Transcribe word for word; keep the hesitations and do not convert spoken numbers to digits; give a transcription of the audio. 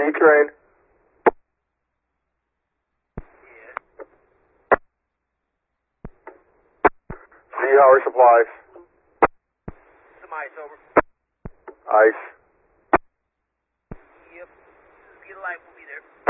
train. Yeah. C, how are supplies? Some ice over. Ice. Yep. Get a light, we'll be there.